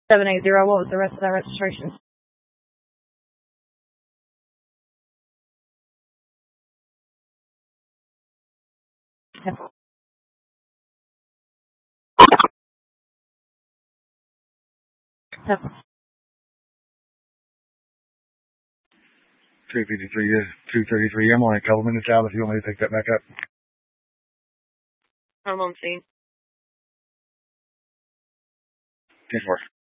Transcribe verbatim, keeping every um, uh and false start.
seven eight zero, what was the rest of that registration? Yep. Yep. two fifty-three, two thirty-three. I'm only a couple minutes out if you want me to pick that back up. I'm on scene. ten four.